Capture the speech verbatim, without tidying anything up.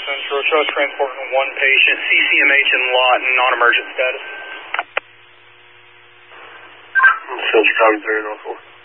Central. Show us transporting one patient, C C M H in Lawton, non-emergent status. Central, copy three oh four.